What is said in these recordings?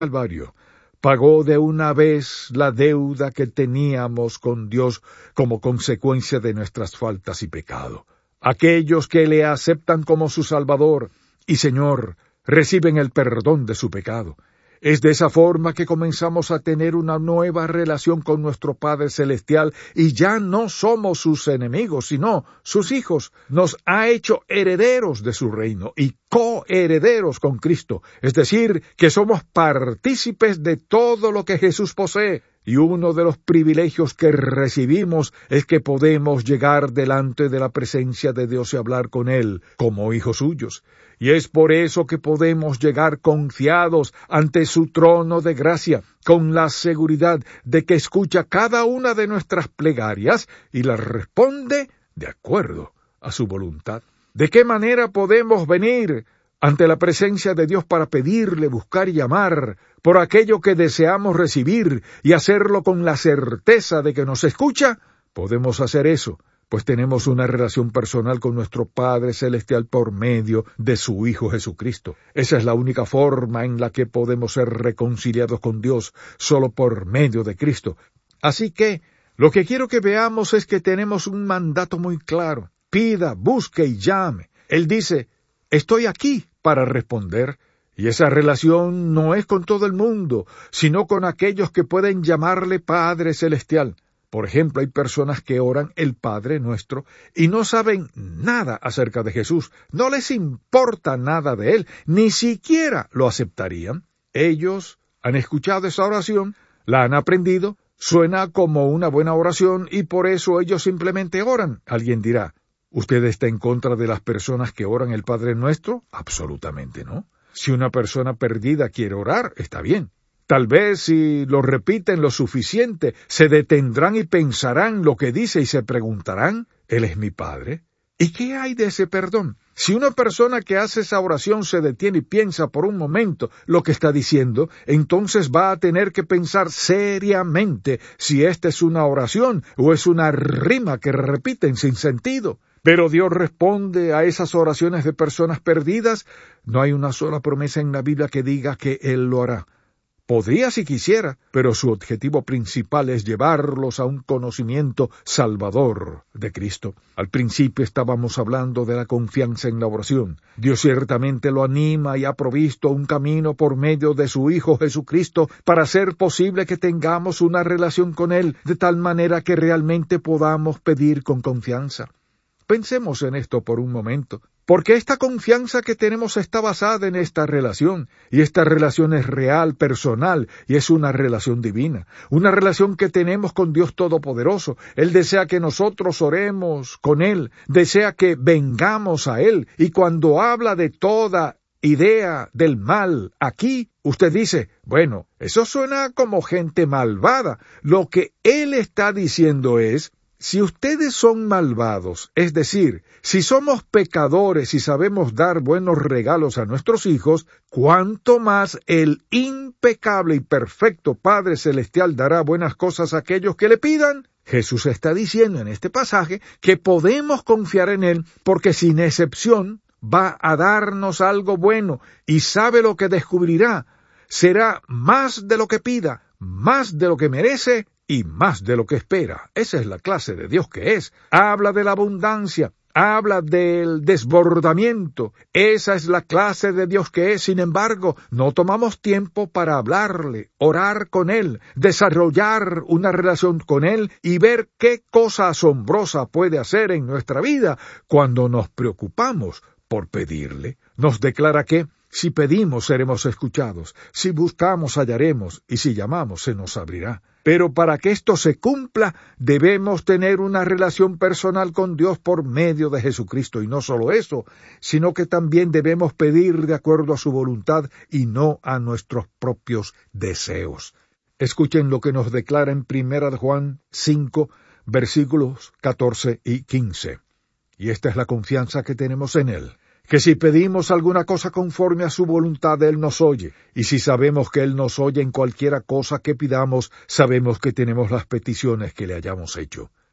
Calvario pagó de una vez la deuda que teníamos con Dios como consecuencia de nuestras faltas y pecado. Aquellos que le aceptan como su Salvador y Señor reciben el perdón de su pecado. Es de esa forma que comenzamos a tener una nueva relación con nuestro Padre Celestial y ya no somos sus enemigos, sino sus hijos. Nos ha hecho herederos de su reino y coherederos con Cristo, es decir, que somos partícipes de todo lo que Jesús posee. Y uno de los privilegios que recibimos es que podemos llegar delante de la presencia de Dios y hablar con Él como hijos suyos. Y es por eso que podemos llegar confiados ante su trono de gracia, con la seguridad de que escucha cada una de nuestras plegarias y las responde de acuerdo a su voluntad. ¿De qué manera podemos venir ante la presencia de Dios para pedirle, buscar y llamar por aquello que deseamos recibir y hacerlo con la certeza de que nos escucha? Podemos hacer eso, pues tenemos una relación personal con nuestro Padre Celestial por medio de su Hijo Jesucristo. Esa es la única forma en la que podemos ser reconciliados con Dios, solo por medio de Cristo. Así que, lo que quiero que veamos es que tenemos un mandato muy claro. Pida, busque y llame. Él dice, estoy aquí para responder. Y esa relación no es con todo el mundo, sino con aquellos que pueden llamarle Padre Celestial. Por ejemplo, hay personas que oran el Padre Nuestro y no saben nada acerca de Jesús, no les importa nada de Él, ni siquiera lo aceptarían. Ellos han escuchado esa oración, la han aprendido, suena como una buena oración y por eso ellos simplemente oran. Alguien dirá, ¿usted está en contra de las personas que oran el Padre Nuestro? Absolutamente no. Si una persona perdida quiere orar, está bien. Tal vez si lo repiten lo suficiente, se detendrán y pensarán lo que dice y se preguntarán, ¿Él es mi Padre? ¿Y qué hay de ese perdón? Si una persona que hace esa oración se detiene y piensa por un momento lo que está diciendo, entonces va a tener que pensar seriamente si esta es una oración o es una rima que repiten sin sentido. Pero Dios responde a esas oraciones de personas perdidas. No hay una sola promesa en la Biblia que diga que Él lo hará. Podría si quisiera, pero su objetivo principal es llevarlos a un conocimiento salvador de Cristo. Al principio estábamos hablando de la confianza en la oración. Dios ciertamente lo anima y ha provisto un camino por medio de su Hijo Jesucristo para hacer posible que tengamos una relación con Él, de tal manera que realmente podamos pedir con confianza. Pensemos en esto por un momento, porque esta confianza que tenemos está basada en esta relación, y esta relación es real, personal, y es una relación divina, una relación que tenemos con Dios Todopoderoso. Él desea que nosotros oremos con Él, desea que vengamos a Él, y cuando habla de toda idea del mal aquí, usted dice, bueno, eso suena como gente malvada. Lo que Él está diciendo es, si ustedes son malvados, es decir, si somos pecadores y sabemos dar buenos regalos a nuestros hijos, ¿cuánto más el impecable y perfecto Padre Celestial dará buenas cosas a aquellos que le pidan? Jesús está diciendo en este pasaje que podemos confiar en Él porque sin excepción va a darnos algo bueno y sabe lo que descubrirá. Será más de lo que pida, más de lo que merece y más de lo que espera. Esa es la clase de Dios que es. Habla de la abundancia, habla del desbordamiento. Esa es la clase de Dios que es. Sin embargo, no tomamos tiempo para hablarle, orar con Él, desarrollar una relación con Él y ver qué cosa asombrosa puede hacer en nuestra vida cuando nos preocupamos por pedirle. Nos declara que si pedimos seremos escuchados, si buscamos hallaremos y si llamamos se nos abrirá. Pero para que esto se cumpla, debemos tener una relación personal con Dios por medio de Jesucristo. Y no solo eso, sino que también debemos pedir de acuerdo a su voluntad y no a nuestros propios deseos. Escuchen lo que nos declara en 1 Juan 5, versículos 14 y 15. Y esta es la confianza que tenemos en Él, que si pedimos alguna cosa conforme a su voluntad, Él nos oye. Y si sabemos que Él nos oye en cualquiera cosa que pidamos, sabemos que tenemos las peticiones que le hayamos hecho.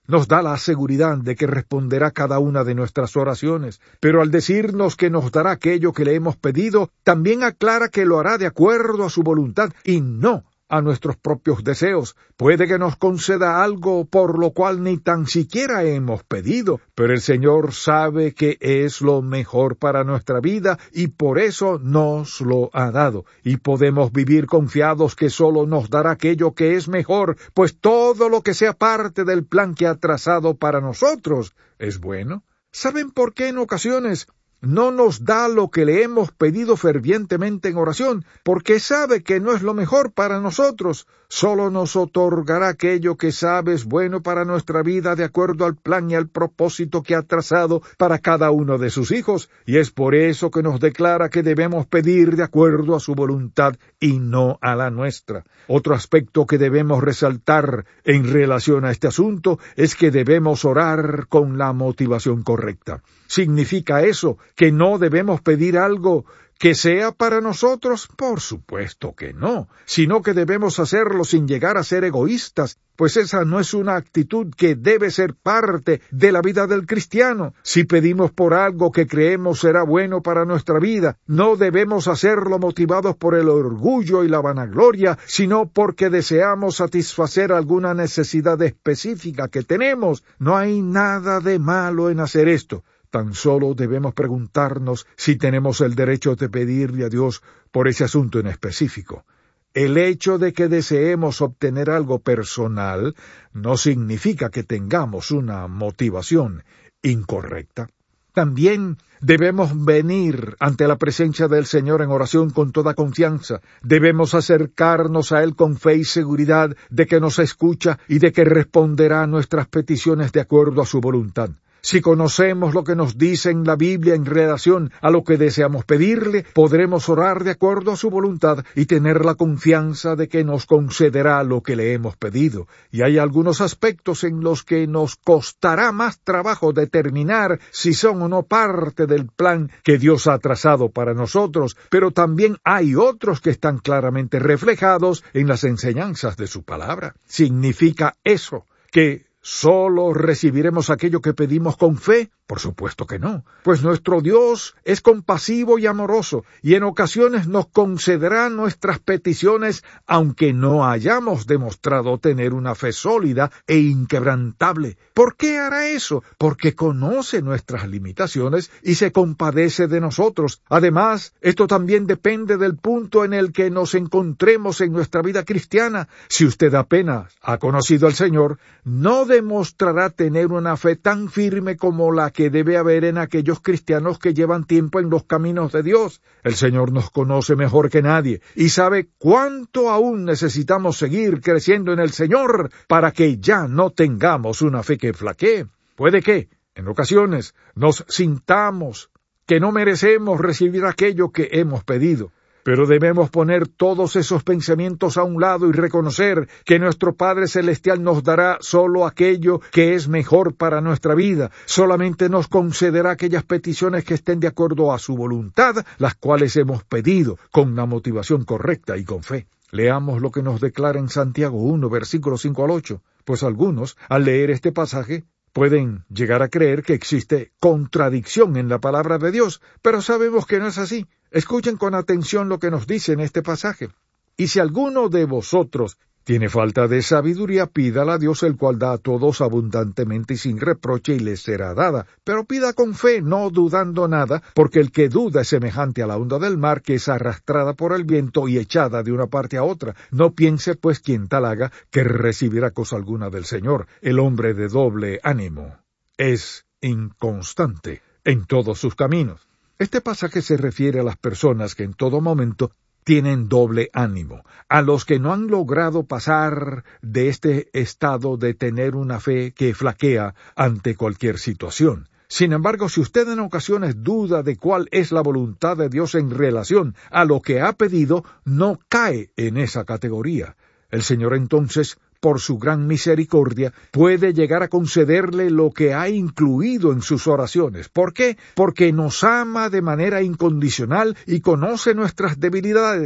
nos da la seguridad de que responderá cada una de nuestras oraciones, pero al decirnos que nos dará aquello que le hemos pedido, también aclara que lo hará de acuerdo a su voluntad y no a nuestros propios deseos. Puede que nos conceda algo por lo cual ni tan siquiera hemos pedido, pero el Señor sabe que es lo mejor para nuestra vida y por eso nos lo ha dado. Y podemos vivir confiados que solo nos dará aquello que es mejor, pues todo lo que sea parte del plan que ha trazado para nosotros es bueno. ¿Saben por qué en ocasiones no nos da lo que le hemos pedido fervientemente en oración? Porque sabe que no es lo mejor para nosotros. Solo nos otorgará aquello que sabe es bueno para nuestra vida de acuerdo al plan y al propósito que ha trazado para cada uno de sus hijos. Y es por eso que nos declara que debemos pedir de acuerdo a su voluntad y no a la nuestra. Otro aspecto que debemos resaltar en relación a este asunto es que debemos orar con la motivación correcta. ¿Significa eso que no debemos pedir algo que sea para nosotros? Por supuesto que no, sino que debemos hacerlo sin llegar a ser egoístas, pues esa no es una actitud que debe ser parte de la vida del cristiano. Si pedimos por algo que creemos será bueno para nuestra vida, no debemos hacerlo motivados por el orgullo y la vanagloria, sino porque deseamos satisfacer alguna necesidad específica que tenemos. No hay nada de malo en hacer esto. Tan solo debemos preguntarnos si tenemos el derecho de pedirle a Dios por ese asunto en específico. El hecho de que deseemos obtener algo personal no significa que tengamos una motivación incorrecta. También debemos venir ante la presencia del Señor en oración con toda confianza. Debemos acercarnos a Él con fe y seguridad de que nos escucha y de que responderá a nuestras peticiones de acuerdo a su voluntad. Si conocemos lo que nos dice en la Biblia en relación a lo que deseamos pedirle, podremos orar de acuerdo a su voluntad y tener la confianza de que nos concederá lo que le hemos pedido. Y hay algunos aspectos en los que nos costará más trabajo determinar si son o no parte del plan que Dios ha trazado para nosotros, pero también hay otros que están claramente reflejados en las enseñanzas de su palabra. ¿Significa eso que solo recibiremos aquello que pedimos con fe? Por supuesto que no, pues nuestro Dios es compasivo y amoroso, y en ocasiones nos concederá nuestras peticiones aunque no hayamos demostrado tener una fe sólida e inquebrantable. ¿Por qué hará eso? Porque conoce nuestras limitaciones y se compadece de nosotros. Además, esto también depende del punto en el que nos encontremos en nuestra vida cristiana. Si usted apenas ha conocido al Señor, no demostrará tener una fe tan firme como la que debe haber en aquellos cristianos que llevan tiempo en los caminos de Dios. El Señor nos conoce mejor que nadie y sabe cuánto aún necesitamos seguir creciendo en el Señor para que ya no tengamos una fe que flaquee. Puede que, en ocasiones, nos sintamos que no merecemos recibir aquello que hemos pedido. Pero debemos poner todos esos pensamientos a un lado y reconocer que nuestro Padre Celestial nos dará solo aquello que es mejor para nuestra vida. Solamente nos concederá aquellas peticiones que estén de acuerdo a su voluntad, las cuales hemos pedido con una motivación correcta y con fe. Leamos lo que nos declara en Santiago 1, versículos 5 al 8. Pues algunos, al leer este pasaje, pueden llegar a creer que existe contradicción en la palabra de Dios, pero sabemos que no es así. Escuchen con atención lo que nos dice en este pasaje. Y si alguno de vosotros tiene falta de sabiduría, pídala a Dios, el cual da a todos abundantemente y sin reproche, y les será dada. Pero pida con fe, no dudando nada, porque el que duda es semejante a la onda del mar, que es arrastrada por el viento y echada de una parte a otra. No piense, pues, quien tal haga, que recibirá cosa alguna del Señor. El hombre de doble ánimo es inconstante en todos sus caminos. Este pasaje se refiere a las personas que en todo momento tienen doble ánimo, a los que no han logrado pasar de este estado de tener una fe que flaquea ante cualquier situación. Sin embargo, si usted en ocasiones duda de cuál es la voluntad de Dios en relación a lo que ha pedido, no cae en esa categoría. El Señor entonces, por su gran misericordia, puede llegar a concederle lo que ha incluido en sus oraciones. ¿Por qué? Porque nos ama de manera incondicional y conoce nuestras debilidades.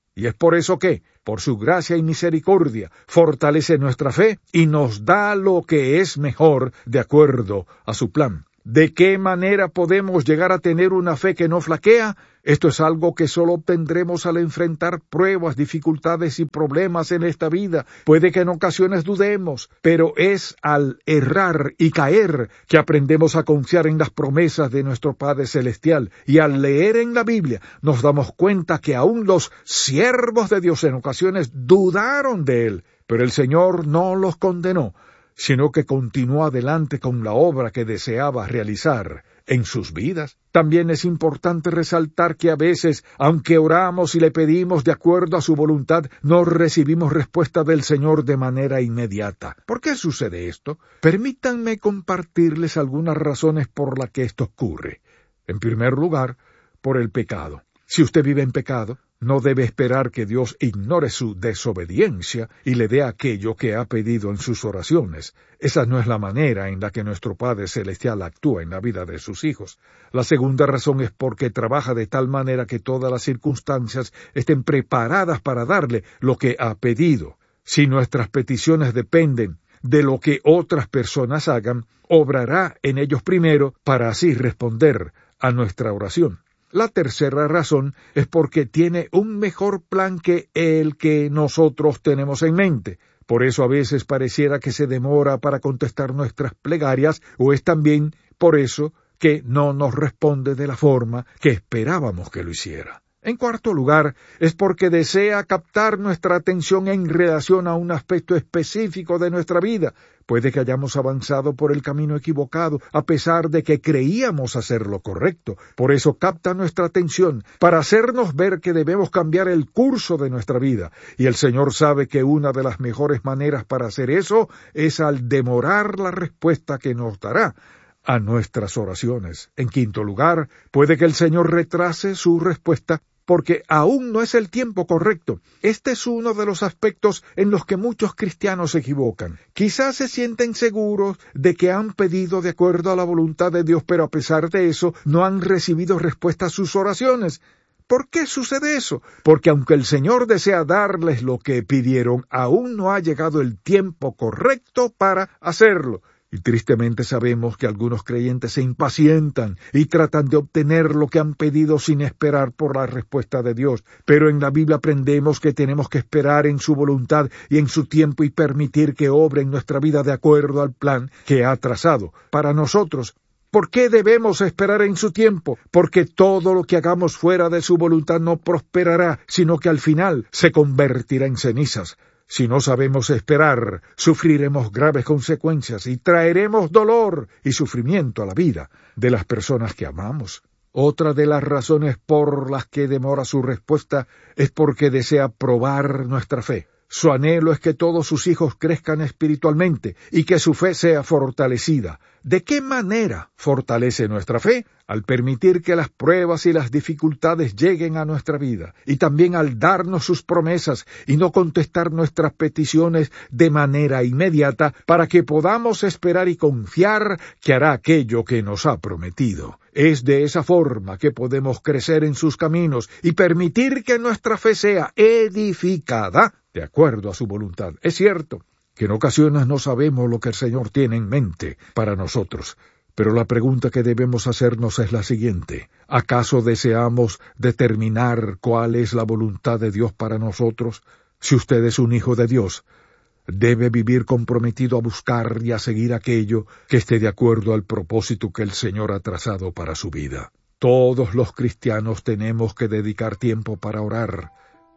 Y es por eso que, por su gracia y misericordia, fortalece nuestra fe y nos da lo que es mejor de acuerdo a su plan. ¿De qué manera podemos llegar a tener una fe que no flaquea? Esto es algo que solo obtendremos al enfrentar pruebas, dificultades y problemas en esta vida. Puede que en ocasiones dudemos, pero es al errar y caer que aprendemos a confiar en las promesas de nuestro Padre Celestial. Y al leer en la Biblia nos damos cuenta que aún los siervos de Dios en ocasiones dudaron de Él, pero el Señor no los condenó, sino que continuó adelante con la obra que deseaba realizar en sus vidas. También es importante resaltar que a veces, aunque oramos y le pedimos de acuerdo a su voluntad, no recibimos respuesta del Señor de manera inmediata. ¿Por qué sucede esto? Permítanme compartirles algunas razones por las que esto ocurre. En primer lugar, por el pecado. Si usted vive en pecado, no debe esperar que Dios ignore su desobediencia y le dé aquello que ha pedido en sus oraciones. Esa no es la manera en la que nuestro Padre Celestial actúa en la vida de sus hijos. La segunda razón es porque trabaja de tal manera que todas las circunstancias estén preparadas para darle lo que ha pedido. Si nuestras peticiones dependen de lo que otras personas hagan, obrará en ellos primero para así responder a nuestra oración. La tercera razón es porque tiene un mejor plan que el que nosotros tenemos en mente. Por eso a veces pareciera que se demora para contestar nuestras plegarias, o es también por eso que no nos responde de la forma que esperábamos que lo hiciera. En cuarto lugar, es porque desea captar nuestra atención en relación a un aspecto específico de nuestra vida. Puede que hayamos avanzado por el camino equivocado, a pesar de que creíamos hacer lo correcto. Por eso capta nuestra atención, para hacernos ver que debemos cambiar el curso de nuestra vida. Y el Señor sabe que una de las mejores maneras para hacer eso es al demorar la respuesta que nos dará a nuestras oraciones. En quinto lugar, puede que el Señor retrase su respuesta porque aún no es el tiempo correcto. Este es uno de los aspectos en los que muchos cristianos se equivocan. Quizás se sienten seguros de que han pedido de acuerdo a la voluntad de Dios, pero a pesar de eso no han recibido respuesta a sus oraciones. ¿Por qué sucede eso? Porque aunque el Señor desea darles lo que pidieron, aún no ha llegado el tiempo correcto para hacerlo. Y tristemente sabemos que algunos creyentes se impacientan y tratan de obtener lo que han pedido sin esperar por la respuesta de Dios. Pero en la Biblia aprendemos que tenemos que esperar en su voluntad y en su tiempo y permitir que obre en nuestra vida de acuerdo al plan que ha trazado para nosotros. ¿Por qué debemos esperar en su tiempo? Porque todo lo que hagamos fuera de su voluntad no prosperará, sino que al final se convertirá en cenizas. Si no sabemos esperar, sufriremos graves consecuencias y traeremos dolor y sufrimiento a la vida de las personas que amamos. Otra de las razones por las que demora su respuesta es porque desea probar nuestra fe. Su anhelo es que todos sus hijos crezcan espiritualmente y que su fe sea fortalecida. ¿De qué manera fortalece nuestra fe? Al permitir que las pruebas y las dificultades lleguen a nuestra vida, y también al darnos sus promesas y no contestar nuestras peticiones de manera inmediata, para que podamos esperar y confiar que hará aquello que nos ha prometido. Es de esa forma que podemos crecer en sus caminos y permitir que nuestra fe sea edificada de acuerdo a su voluntad. Es cierto que en ocasiones no sabemos lo que el Señor tiene en mente para nosotros, pero la pregunta que debemos hacernos es la siguiente: ¿acaso deseamos determinar cuál es la voluntad de Dios para nosotros? Si usted es un hijo de Dios, debe vivir comprometido a buscar y a seguir aquello que esté de acuerdo al propósito que el Señor ha trazado para su vida. Todos los cristianos tenemos que dedicar tiempo para orar,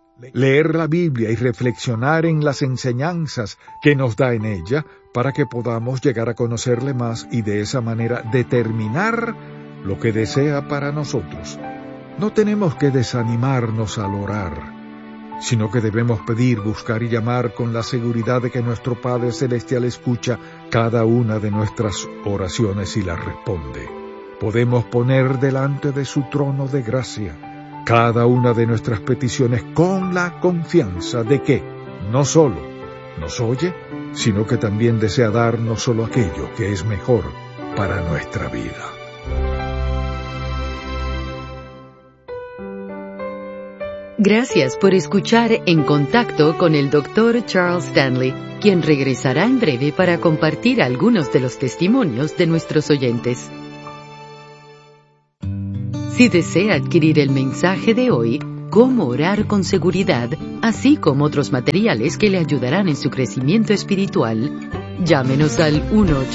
leer la Biblia y reflexionar en las enseñanzas que nos da en ella, para que podamos llegar a conocerle más y de esa manera determinar lo que desea para nosotros. No tenemos que desanimarnos al orar, sino que debemos pedir, buscar y llamar con la seguridad de que nuestro Padre Celestial escucha cada una de nuestras oraciones y las responde. Podemos poner delante de su trono de gracia cada una de nuestras peticiones con la confianza de que no solo nos oye, sino que también desea darnos solo aquello que es mejor para nuestra vida. Gracias por escuchar En Contacto con el Dr. Charles Stanley, quien regresará en breve para compartir algunos de los testimonios de nuestros oyentes. Si desea adquirir el mensaje de hoy, Cómo orar con seguridad, así como otros materiales que le ayudarán en su crecimiento espiritual, llámenos al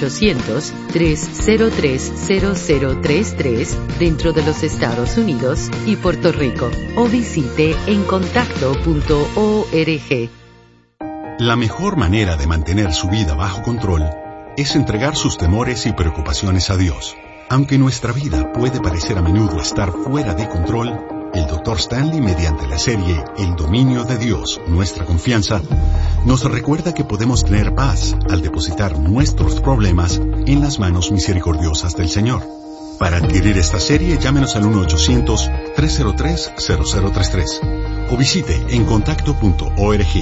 1-800-303-0033 dentro de los Estados Unidos y Puerto Rico, o visite encontacto.org. La mejor manera de mantener su vida bajo control es entregar sus temores y preocupaciones a Dios. Aunque nuestra vida puede parecer a menudo estar fuera de control, el Dr. Stanley, mediante la serie El dominio de Dios, nuestra confianza, nos recuerda que podemos tener paz al depositar nuestros problemas en las manos misericordiosas del Señor. Para adquirir esta serie, llámenos al 1-800-303-0033 o visite encontacto.org.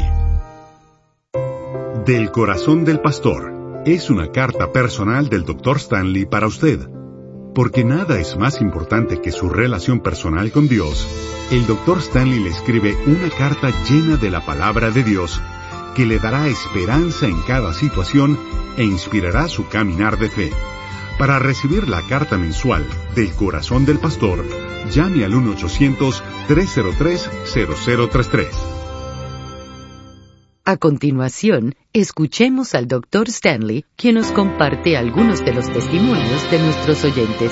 Del corazón del pastor es una carta personal del Dr. Stanley para usted. Porque nada es más importante que su relación personal con Dios, el Dr. Stanley le escribe una carta llena de la palabra de Dios que le dará esperanza en cada situación e inspirará su caminar de fe. Para recibir la carta mensual del corazón del pastor, llame al 1-800-303-0033. A continuación, escuchemos al Dr. Stanley, quien nos comparte algunos de los testimonios de nuestros oyentes.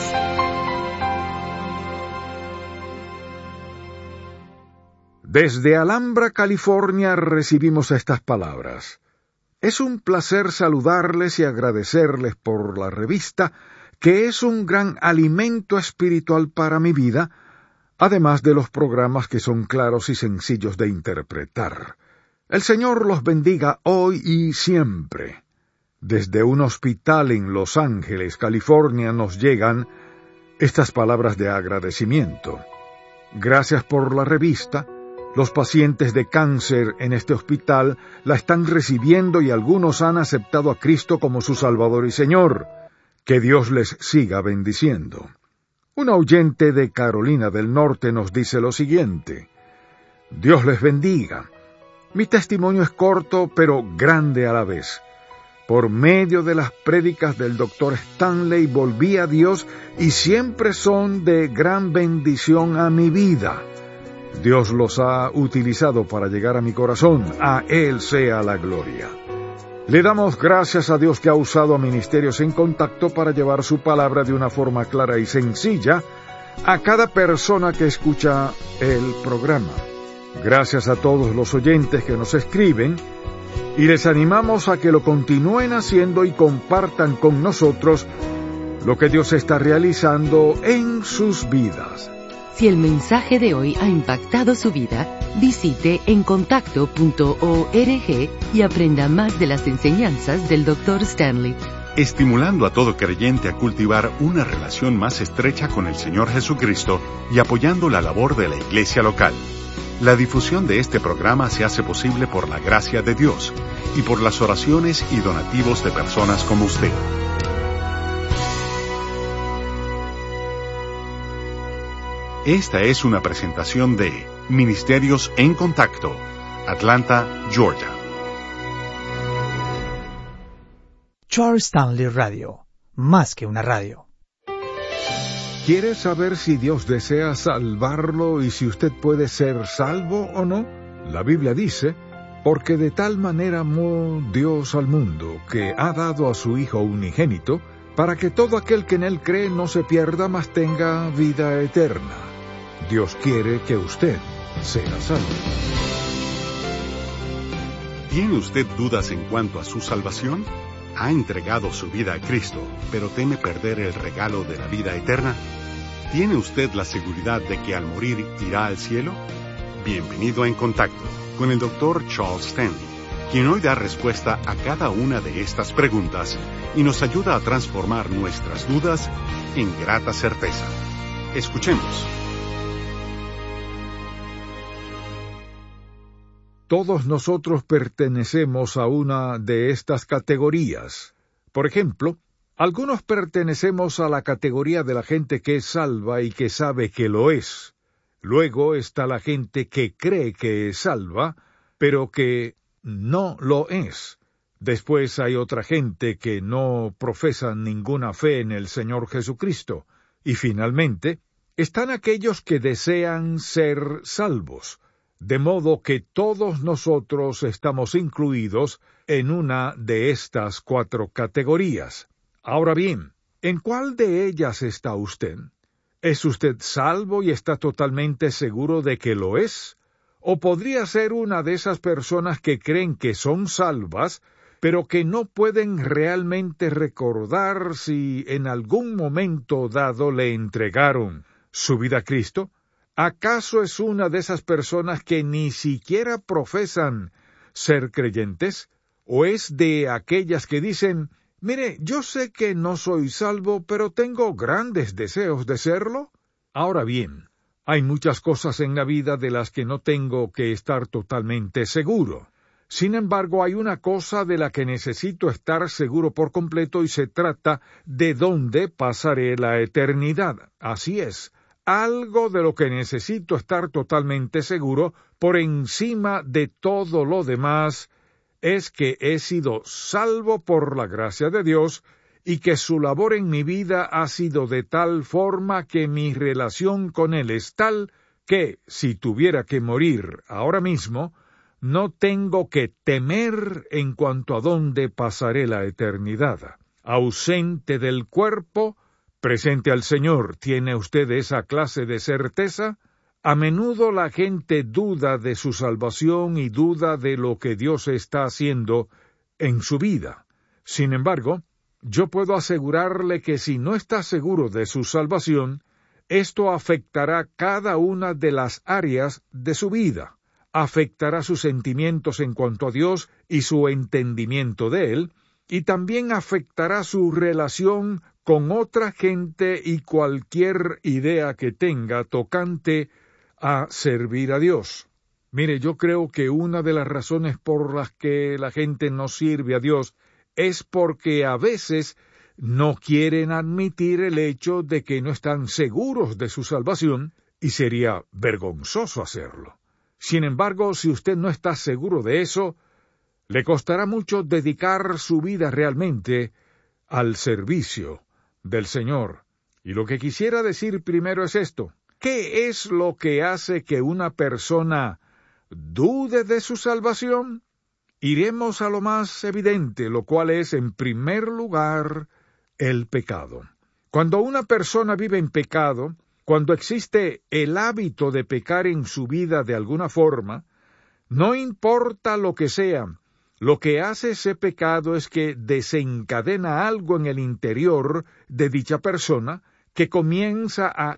Desde Alhambra, California, recibimos estas palabras. Es un placer saludarles y agradecerles por la revista, que es un gran alimento espiritual para mi vida, además de los programas que son claros y sencillos de interpretar. El Señor los bendiga hoy y siempre. Desde un hospital en Los Ángeles, California, nos llegan estas palabras de agradecimiento. Gracias por la revista. Los pacientes de cáncer en este hospital la están recibiendo y algunos han aceptado a Cristo como su Salvador y Señor. Que Dios les siga bendiciendo. Un oyente de Carolina del Norte nos dice lo siguiente. Dios les bendiga. Mi testimonio es corto, pero grande a la vez. Por medio de las prédicas del Dr. Stanley volví a Dios y siempre son de gran bendición a mi vida. Dios los ha utilizado para llegar a mi corazón. A Él sea la gloria. Le damos gracias a Dios que ha usado a Ministerios en Contacto para llevar su palabra de una forma clara y sencilla a cada persona que escucha el programa. Gracias a todos los oyentes que nos escriben y les animamos a que lo continúen haciendo y compartan con nosotros lo que Dios está realizando en sus vidas. Si el mensaje de hoy ha impactado su vida, visite encontacto.org y aprenda más de las enseñanzas del Dr. Stanley. Estimulando a todo creyente a cultivar una relación más estrecha con el Señor Jesucristo y apoyando la labor de la iglesia local. La difusión de este programa se hace posible por la gracia de Dios y por las oraciones y donativos de personas como usted. Esta es una presentación de Ministerios en Contacto, Atlanta, Georgia. Charles Stanley Radio, más que una radio. ¿Quiere saber si Dios desea salvarlo y si usted puede ser salvo o no? La Biblia dice, porque de tal manera amó Dios al mundo, que ha dado a su Hijo unigénito, para que todo aquel que en Él cree no se pierda, mas tenga vida eterna. Dios quiere que usted sea salvo. ¿Tiene usted dudas en cuanto a su salvación? ¿Ha entregado su vida a Cristo, pero teme perder el regalo de la vida eterna? ¿Tiene usted la seguridad de que al morir irá al cielo? Bienvenido a En Contacto con el Dr. Charles Stanley, quien hoy da respuesta a cada una de estas preguntas y nos ayuda a transformar nuestras dudas en grata certeza. Escuchemos. Todos nosotros pertenecemos a una de estas categorías. Por ejemplo, algunos pertenecemos a la categoría de la gente que es salva y que sabe que lo es. Luego está la gente que cree que es salva, pero que no lo es. Después hay otra gente que no profesa ninguna fe en el Señor Jesucristo. Y finalmente, están aquellos que desean ser salvos, de modo que todos nosotros estamos incluidos en una de estas 4 categorías. Ahora bien, ¿en cuál de ellas está usted? ¿Es usted salvo y está totalmente seguro de que lo es? ¿O podría ser una de esas personas que creen que son salvas, pero que no pueden realmente recordar si en algún momento dado le entregaron su vida a Cristo? ¿Acaso es una de esas personas que ni siquiera profesan ser creyentes? ¿O es de aquellas que dicen, mire, yo sé que no soy salvo, pero tengo grandes deseos de serlo? Ahora bien, hay muchas cosas en la vida de las que no tengo que estar totalmente seguro. Sin embargo, hay una cosa de la que necesito estar seguro por completo y se trata de dónde pasaré la eternidad. Así es, algo de lo que necesito estar totalmente seguro por encima de todo lo demás es que he sido salvo por la gracia de Dios y que su labor en mi vida ha sido de tal forma que mi relación con Él es tal que, si tuviera que morir ahora mismo, no tengo que temer en cuanto a dónde pasaré la eternidad. Ausente del cuerpo, presente al Señor, ¿tiene usted esa clase de certeza? A menudo la gente duda de su salvación y duda de lo que Dios está haciendo en su vida. Sin embargo, yo puedo asegurarle que si no está seguro de su salvación, esto afectará cada una de las áreas de su vida. Afectará sus sentimientos en cuanto a Dios y su entendimiento de Él, y también afectará su relación con otra gente y cualquier idea que tenga tocante a servir a Dios. Mire, yo creo que una de las razones por las que la gente no sirve a Dios es porque a veces no quieren admitir el hecho de que no están seguros de su salvación, y sería vergonzoso hacerlo. Sin embargo, si usted no está seguro de eso, le costará mucho dedicar su vida realmente al servicio del Señor. Y lo que quisiera decir primero es esto. ¿Qué es lo que hace que una persona dude de su salvación? Iremos a lo más evidente, lo cual es, en primer lugar, el pecado. Cuando una persona vive en pecado, cuando existe el hábito de pecar en su vida de alguna forma, no importa lo que sea, lo que hace ese pecado es que desencadena algo en el interior de dicha persona que comienza a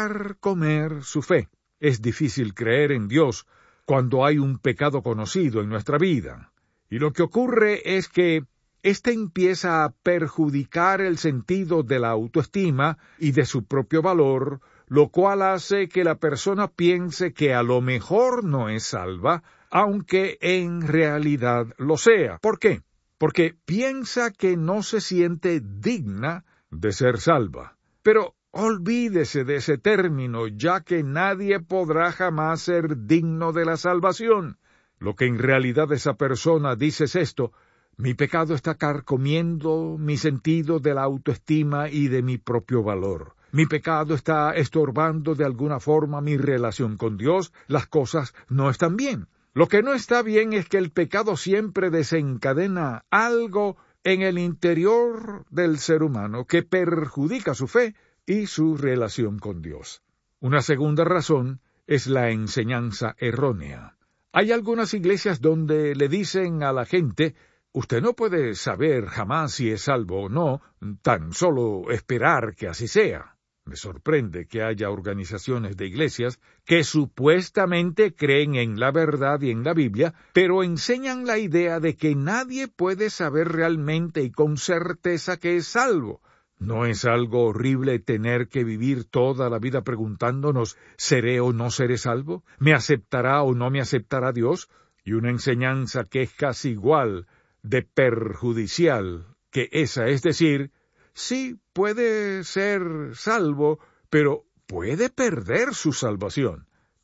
carcomer su fe. Es difícil creer en Dios cuando hay un pecado conocido en nuestra vida. Y lo que ocurre es que éste empieza a perjudicar el sentido de la autoestima y de su propio valor, lo cual hace que la persona piense que a lo mejor no es salva, aunque en realidad lo sea. ¿Por qué? Porque piensa que no se siente digna de ser salva. Pero olvídese de ese término, ya que nadie podrá jamás ser digno de la salvación. Lo que en realidad esa persona dice es esto: mi pecado está carcomiendo mi sentido de la autoestima y de mi propio valor. Mi pecado está estorbando de alguna forma mi relación con Dios. Las cosas no están bien. Lo que no está bien es que el pecado siempre desencadena algo en el interior del ser humano que perjudica su fe y su relación con Dios. Una segunda razón es la enseñanza errónea. Hay algunas iglesias donde le dicen a la gente: usted no puede saber jamás si es salvo o no, tan solo esperar que así sea. Me sorprende que haya organizaciones de iglesias que supuestamente creen en la verdad y en la Biblia, pero enseñan la idea de que nadie puede saber realmente y con certeza que es salvo. ¿No es algo horrible tener que vivir toda la vida preguntándonos: ¿seré o no seré salvo? ¿Me aceptará o no me aceptará Dios? Y una enseñanza que es casi igual de perjudicial que esa, es decir, sí puede ser salvo, pero puede perder su salvación.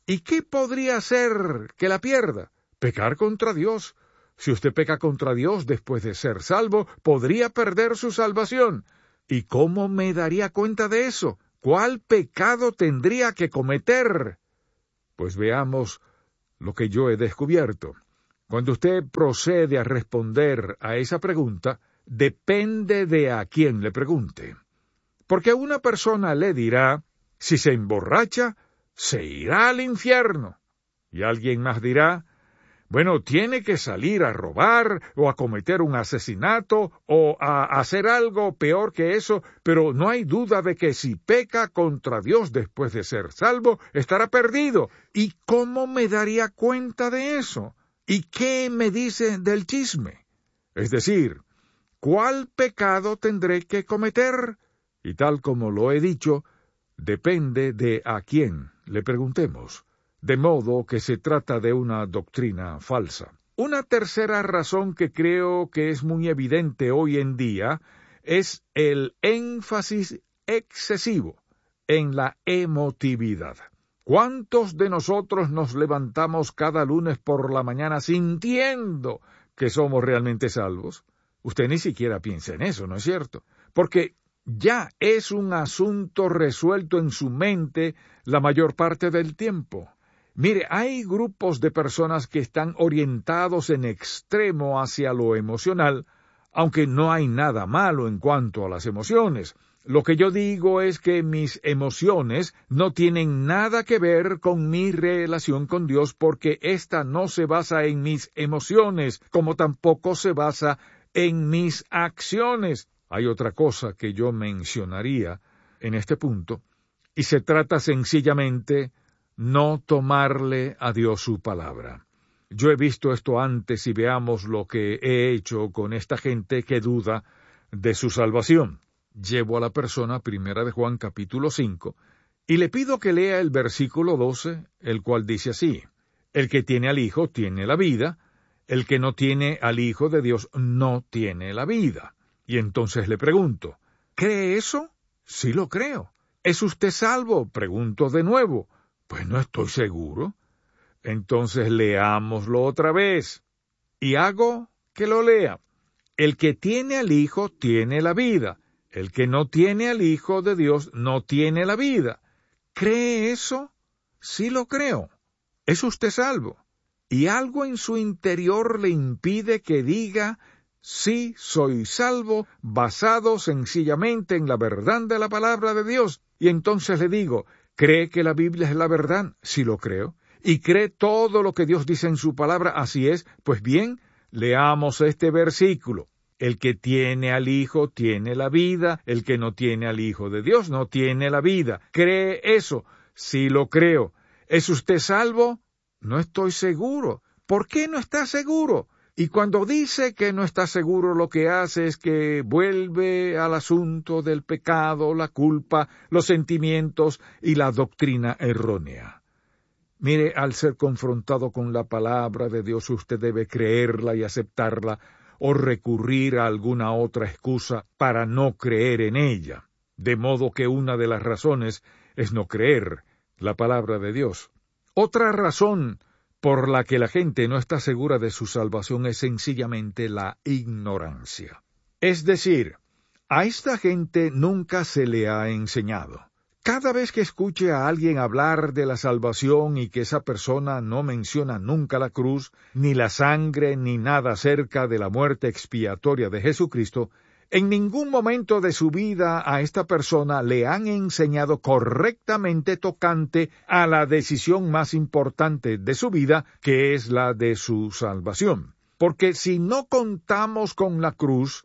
¿Y qué podría hacer que la pierda? Pecar contra Dios. Si usted peca contra Dios después de ser salvo, podría perder su salvación. ¿Y cómo me daría cuenta de eso? ¿Cuál pecado tendría que cometer? Pues veamos lo que yo he descubierto. Cuando usted procede a responder a esa pregunta, depende de a quién le pregunte. Porque una persona le dirá, si se emborracha, se irá al infierno. Y alguien más dirá, bueno, tiene que salir a robar o a cometer un asesinato o a hacer algo peor que eso, pero no hay duda de que si peca contra Dios después de ser salvo, estará perdido. ¿Y cómo me daría cuenta de eso? ¿Y qué me dice del chisme? Es decir, ¿cuál pecado tendré que cometer? Y tal como lo he dicho, depende de a quién le preguntemos. De modo que se trata de una doctrina falsa. Una tercera razón que creo que es muy evidente hoy en día es el énfasis excesivo en la emotividad. ¿Cuántos de nosotros nos levantamos cada lunes por la mañana sintiendo que somos realmente salvos? Usted ni siquiera piensa en eso, ¿no es cierto? Porque ya es un asunto resuelto en su mente la mayor parte del tiempo. Mire, hay grupos de personas que están orientados en extremo hacia lo emocional, aunque no hay nada malo en cuanto a las emociones. Lo que yo digo es que mis emociones no tienen nada que ver con mi relación con Dios, porque ésta no se basa en mis emociones, como tampoco se basa en mis acciones. Hay otra cosa que yo mencionaría en este punto, y se trata sencillamente no tomarle a Dios su palabra. Yo he visto esto antes y veamos lo que he hecho con esta gente que duda de su salvación. Llevo a la persona, 1 de Juan capítulo 5, y le pido que lea el versículo 12, el cual dice así: el que tiene al Hijo tiene la vida, el que no tiene al Hijo de Dios no tiene la vida. Y entonces le pregunto, ¿cree eso? Sí lo creo. ¿Es usted salvo? Pregunto de nuevo. Pues no estoy seguro. Entonces leámoslo otra vez. Y hago que lo lea. El que tiene al Hijo tiene la vida. El que no tiene al Hijo de Dios no tiene la vida. ¿Cree eso? Sí lo creo. ¿Es usted salvo? ¿Y algo en su interior le impide que diga, sí, soy salvo, basado sencillamente en la verdad de la palabra de Dios? Y entonces le digo, ¿cree que la Biblia es la verdad? Sí lo creo. ¿Y cree todo lo que Dios dice en su palabra? Así es. Pues bien, leamos este versículo. El que tiene al Hijo tiene la vida, el que no tiene al Hijo de Dios no tiene la vida. ¿Cree eso? Sí lo creo. ¿Es usted salvo? No estoy seguro. ¿Por qué no está seguro? Y cuando dice que no está seguro, lo que hace es que vuelve al asunto del pecado, la culpa, los sentimientos y la doctrina errónea. Mire, al ser confrontado con la palabra de Dios, usted debe creerla y aceptarla, o recurrir a alguna otra excusa para no creer en ella. De modo que una de las razones es no creer la palabra de Dios. Otra razón por la que la gente no está segura de su salvación es sencillamente la ignorancia. Es decir, a esta gente nunca se le ha enseñado. Cada vez que escuche a alguien hablar de la salvación y que esa persona no menciona nunca la cruz, ni la sangre, ni nada acerca de la muerte expiatoria de Jesucristo, en ningún momento de su vida a esta persona le han enseñado correctamente tocante a la decisión más importante de su vida, que es la de su salvación. Porque si no contamos con la cruz,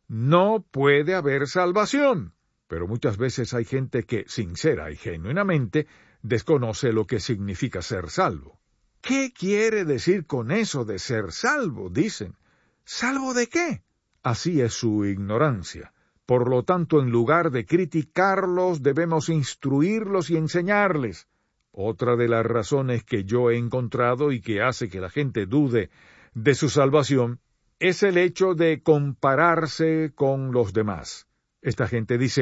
no puede haber salvación. Pero muchas veces hay gente que, sincera y genuinamente, desconoce lo que significa ser salvo. ¿Qué quiere decir con eso de ser salvo? Dicen. ¿Salvo de qué? Así es su ignorancia. Por lo tanto, en lugar de criticarlos, debemos instruirlos y enseñarles. Otra de las razones que yo he encontrado y que hace que la gente dude de su salvación es el hecho de compararse con los demás. Esta gente dice,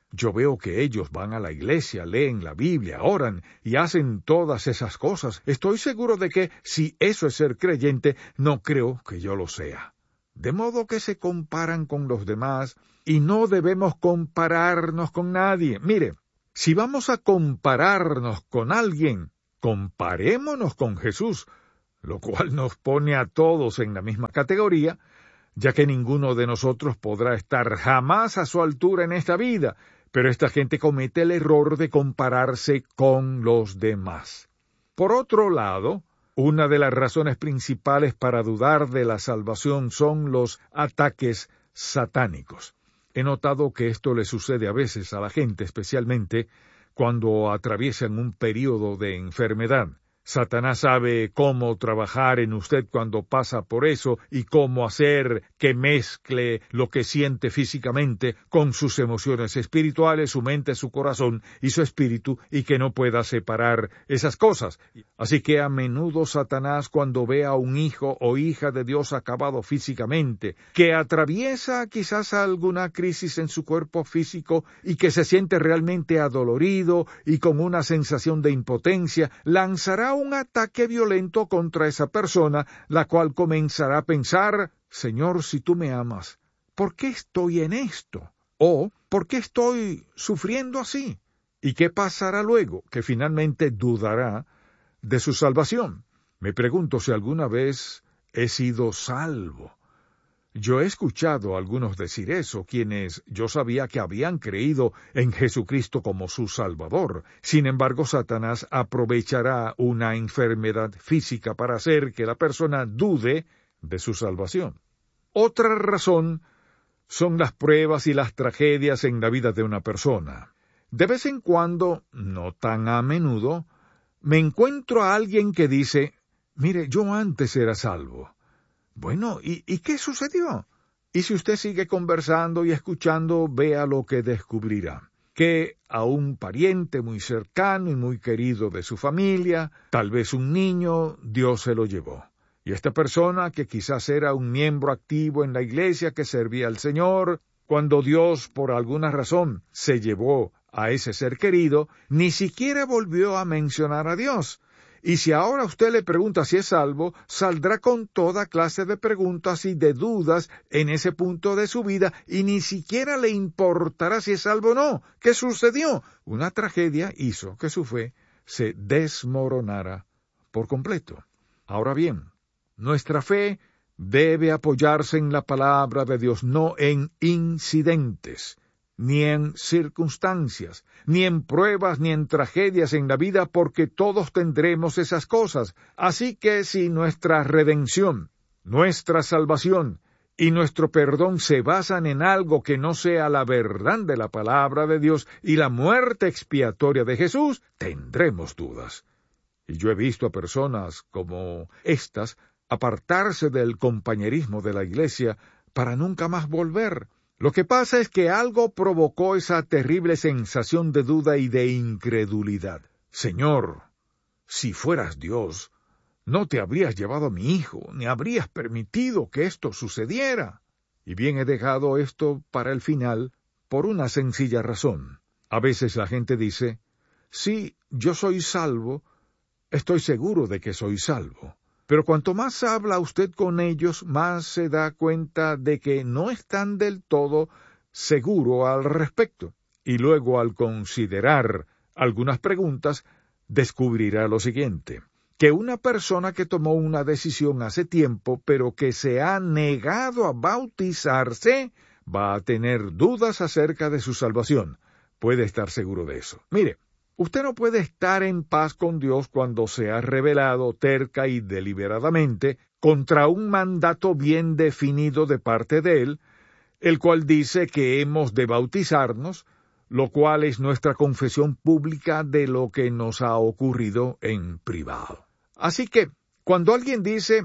Yo veo que ellos van a la iglesia, leen la Biblia, oran y hacen todas esas cosas. Estoy seguro de que, si eso es ser creyente, no creo que yo lo sea. De modo que se comparan con los demás y no debemos compararnos con nadie. Mire, si vamos a compararnos con alguien, comparémonos con Jesús, lo cual nos pone a todos en la misma categoría, ya que ninguno de nosotros podrá estar jamás a su altura en esta vida, pero esta gente comete el error de compararse con los demás. Por otro lado, una de las razones principales para dudar de la salvación son los ataques satánicos. He notado que esto le sucede a veces a la gente, especialmente cuando atraviesan un período de enfermedad. Satanás sabe cómo trabajar en usted cuando pasa por eso y cómo hacer que mezcle lo que siente físicamente con sus emociones espirituales, su mente, su corazón y su espíritu, y que no pueda separar esas cosas. Así que a menudo Satanás, cuando ve a un hijo o hija de Dios acabado físicamente, que atraviesa quizás alguna crisis en su cuerpo físico y que se siente realmente adolorido y con una sensación de impotencia, lanzará un ataque violento contra esa persona, la cual comenzará a pensar: Señor, si tú me amas, ¿por qué estoy en esto? ¿O por qué estoy sufriendo así? ¿Y qué pasará luego? Que finalmente dudará de su salvación. Me pregunto si alguna vez he sido salvo. Yo he escuchado a algunos decir eso, quienes yo sabía que habían creído en Jesucristo como su Salvador. Sin embargo, Satanás aprovechará una enfermedad física para hacer que la persona dude de su salvación. Otra razón son las pruebas y las tragedias en la vida de una persona. De vez en cuando, no tan a menudo, me encuentro a alguien que dice: mire, yo antes era salvo. Bueno, ¿y qué sucedió? Y si usted sigue conversando y escuchando, vea lo que descubrirá. Que a un pariente muy cercano y muy querido de su familia, tal vez un niño, Dios se lo llevó. Y esta persona, que quizás era un miembro activo en la iglesia que servía al Señor, cuando Dios, por alguna razón, se llevó a ese ser querido, ni siquiera volvió a mencionar a Dios. Y si ahora usted le pregunta si es salvo, saldrá con toda clase de preguntas y de dudas en ese punto de su vida, y ni siquiera le importará si es salvo o no. ¿Qué sucedió? Una tragedia hizo que su fe se desmoronara por completo. Ahora bien, nuestra fe debe apoyarse en la palabra de Dios, no en incidentes, ni en circunstancias, ni en pruebas, ni en tragedias en la vida, porque todos tendremos esas cosas. Así que si nuestra redención, nuestra salvación y nuestro perdón se basan en algo que no sea la verdad de la palabra de Dios y la muerte expiatoria de Jesús, tendremos dudas. Y yo he visto a personas como estas apartarse del compañerismo de la iglesia para nunca más volver. Lo que pasa es que algo provocó esa terrible sensación de duda y de incredulidad. Señor, si fueras Dios, no te habrías llevado a mi hijo, ni habrías permitido que esto sucediera. Y bien, he dejado esto para el final por una sencilla razón. A veces la gente dice: sí, yo soy salvo, estoy seguro de que soy salvo. Pero cuanto más habla usted con ellos, más se da cuenta de que no están del todo seguros al respecto. Y luego, al considerar algunas preguntas, descubrirá lo siguiente: que una persona que tomó una decisión hace tiempo, pero que se ha negado a bautizarse, va a tener dudas acerca de su salvación. Puede estar seguro de eso. Mire, usted no puede estar en paz con Dios cuando se ha rebelado terca y deliberadamente contra un mandato bien definido de parte de Él, el cual dice que hemos de bautizarnos, lo cual es nuestra confesión pública de lo que nos ha ocurrido en privado. Así que, cuando alguien dice: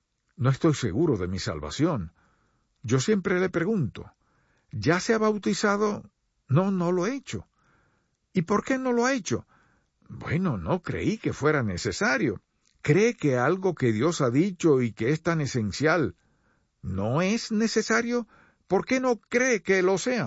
no estoy seguro de mi salvación, yo siempre le pregunto: ¿ya se ha bautizado? No, no lo he hecho. ¿Y por qué no lo ha hecho? Bueno, no creí que fuera necesario. ¿Cree que algo que Dios ha dicho y que es tan esencial no es necesario? ¿Por qué no cree que lo sea?